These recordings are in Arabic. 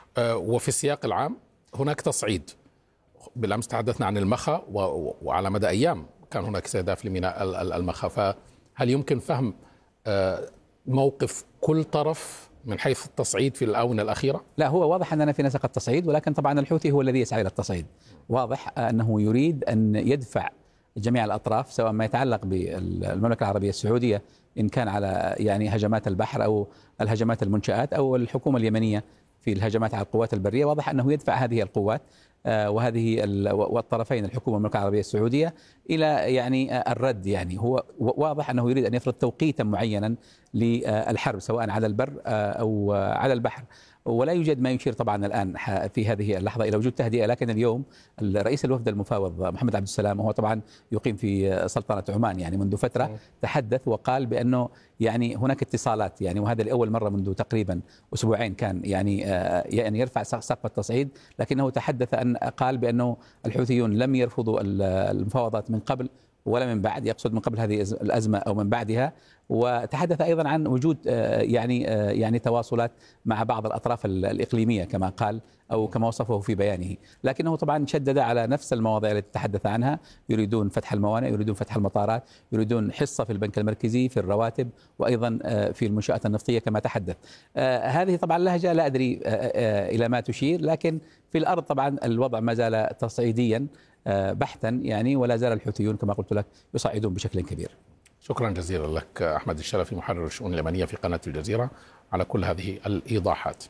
وفي السياق العام هناك تصعيد. بالأمس تحدثنا عن المخا وعلى مدى أيام كان هناك استهداف لميناء المخا، فهل يمكن فهم موقف كل طرف من حيث التصعيد في الآونة الأخيرة؟ لا، هو واضح أننا في نسق التصعيد، ولكن طبعا الحوثي هو الذي يسعى إلى التصعيد. واضح أنه يريد أن يدفع جميع الأطراف، سواء ما يتعلق بالمملكة العربية السعودية إن كان على هجمات البحر أو الهجمات المنشآت، أو الحكومة اليمنية في الهجمات على القوات البرية. واضح أنه يدفع هذه القوات وهذه والطرفين، الحكومة والمملكة العربية السعودية، إلى الرد. هو واضح أنه يريد أن يفرض توقيتا معينا للحرب سواء على البر أو على البحر. ولا يوجد ما يشير طبعا الآن في هذه اللحظة إلى وجود تهدئة، لكن اليوم رئيس الوفد المفاوض محمد عبد السلام، وهو طبعا يقيم في سلطنة عمان منذ فترة، تحدث وقال بأنه هناك اتصالات، وهذا لأول مرة منذ تقريبا أسبوعين كان يرفع سقف التصعيد. لكنه تحدث قال بأنه الحوثيون لم يرفضوا المفاوضات من قبل ولا من بعد، يقصد من قبل هذه الأزمة أو من بعدها. وتحدث أيضا عن وجود تواصلات مع بعض الأطراف الإقليمية كما قال أو كما وصفه في بيانه. لكنه طبعا شدد على نفس المواضيع التي تحدث عنها، يريدون فتح الموانئ، يريدون فتح المطارات، يريدون حصة في البنك المركزي، في الرواتب، وأيضا في المنشآت النفطية كما تحدث. هذه طبعا لهجة لا أدري إلى ما تشير، لكن في الأرض طبعا الوضع ما زال تصعيديا بحتا، ولا زال الحوثيون كما قلت لك يصعدون بشكل كبير. شكرا جزيلا لك أحمد الشرفي، محرر الشؤون اليمنية في قناة الجزيرة، على كل هذه الإيضاحات.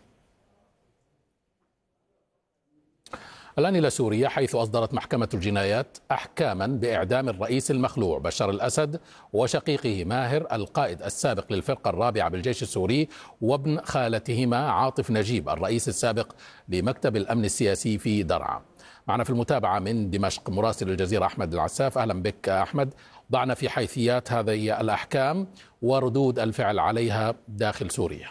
الآن إلى سوريا، حيث أصدرت محكمة الجنايات أحكاما بإعدام الرئيس المخلوع بشار الأسد وشقيقه ماهر القائد السابق للفرقة الرابعة بالجيش السوري، وابن خالتهما عاطف نجيب الرئيس السابق لمكتب الأمن السياسي في درعا. معنا في المتابعة من دمشق مراسل الجزيرة أحمد العساف. أهلا بك أحمد. ضعنا في حيثيات هذه الأحكام وردود الفعل عليها داخل سوريا.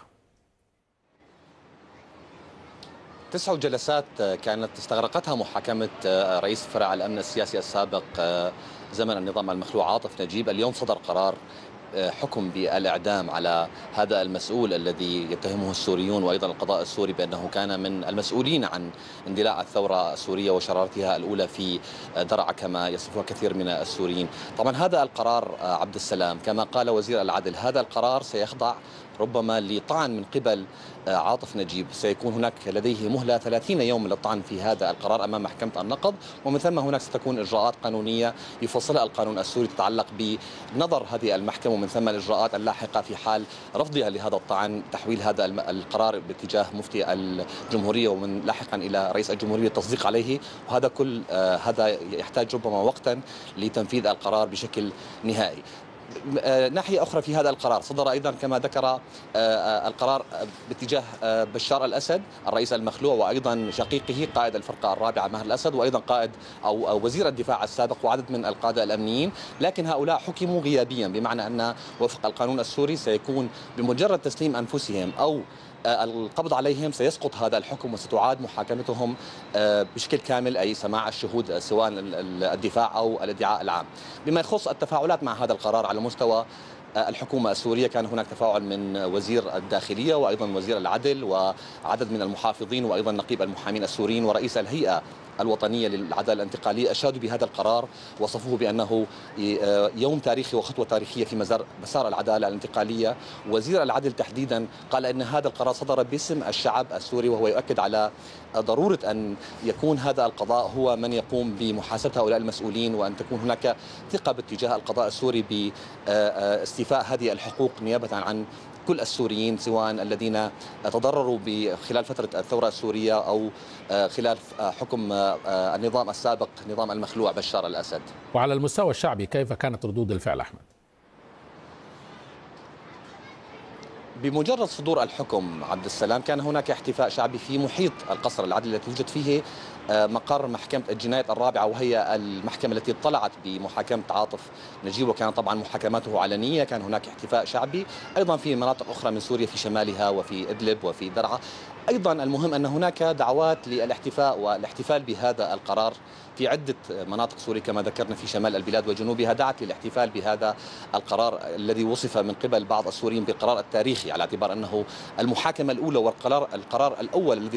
9 جلسات كانت استغرقتها محاكمة رئيس فرع الأمن السياسي السابق زمن النظام المخلوع عاطف نجيب. اليوم صدر قرار حكم بالإعدام على هذا المسؤول الذي يتهمه السوريون وأيضا القضاء السوري بأنه كان من المسؤولين عن اندلاع الثورة السورية وشرارتها الأولى في درعا كما يصفها كثير من السوريين. طبعا هذا القرار عبد السلام كما قال وزير العدل، هذا القرار سيخضع ربما لطعن من قبل عاطف نجيب. سيكون هناك لديه مهلة 30 يوم للطعن في هذا القرار أمام محكمة النقض، ومن ثم هناك ستكون إجراءات قانونية يفصلها القانون السوري تتعلق بنظر هذه المحكمة، ومن ثم الإجراءات اللاحقة في حال رفضها لهذا الطعن، تحويل هذا القرار باتجاه مفتي الجمهورية ومن لاحقا إلى رئيس الجمهورية التصديق عليه. وهذا كل هذا يحتاج ربما وقتا لتنفيذ القرار بشكل نهائي. ناحية أخرى في هذا القرار صدر أيضا كما ذكر القرار باتجاه بشار الأسد الرئيس المخلوع وأيضا شقيقه قائد الفرقة الرابعة ماهر الأسد وأيضا قائد أو وزير الدفاع السابق وعدد من القادة الأمنيين، لكن هؤلاء حكموا غيابيا، بمعنى أن وفق القانون السوري سيكون بمجرد تسليم أنفسهم أو القبض عليهم سيسقط هذا الحكم وستعاد محاكمتهم بشكل كامل، أي سماع الشهود سواء الدفاع أو الادعاء العام. بما يخص التفاعلات مع هذا القرار على مستوى الحكومة السورية، كان هناك تفاعل من وزير الداخلية وأيضا وزير العدل وعدد من المحافظين وأيضا نقيب المحامين السوريين ورئيس الهيئة الوطنية للعدالة الانتقالية أشادوا بهذا القرار، وصفوه بأنه يوم تاريخي وخطوة تاريخية في مسار العدالة الانتقالية. وزير العدل تحديدا قال أن هذا القرار صدر باسم الشعب السوري، وهو يؤكد على ضرورة أن يكون هذا القضاء هو من يقوم بمحاسبة هؤلاء المسؤولين، وأن تكون هناك ثقة باتجاه القضاء السوري باستيفاء هذه الحقوق نيابة عن كل السوريين، سواء الذين تضرروا خلال فترة الثورة السورية أو خلال حكم النظام السابق نظام المخلوع بشار الأسد. وعلى المستوى الشعبي كيف كانت ردود الفعل أحمد؟ بمجرد صدور الحكم عبد السلام كان هناك احتفاء شعبي في محيط القصر العدلي الذي يوجد فيه مقر محكمة الجنايات الرابعة، وهي المحكمة التي اطلعت بمحاكمة عاطف نجيب، وكان طبعا محاكماته علنية. كان هناك احتفاء شعبي أيضا في مناطق أخرى من سوريا في شمالها وفي إدلب وفي درعا. أيضا المهم أن هناك دعوات للاحتفاء والاحتفال بهذا القرار في عدة مناطق سوريا كما ذكرنا في شمال البلاد وجنوبها، دعت للاحتفال بهذا القرار الذي وصف من قبل بعض السوريين بالقرار التاريخي، على اعتبار أنه المحاكمة الأولى والقرار الأول الذي